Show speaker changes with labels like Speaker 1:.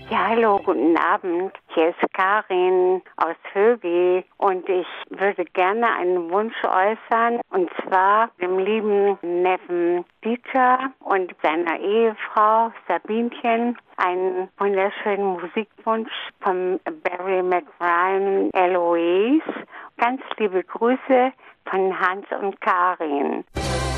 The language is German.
Speaker 1: Ja, hallo, guten Abend. Hier ist Karin aus Högi und ich würde gerne einen Wunsch äußern, und zwar dem lieben Neffen Dieter und seiner Ehefrau Sabinchen einen wunderschönen Musikwunsch von Barry McBride, Eloise. Ganz liebe Grüße von Hans und Karin.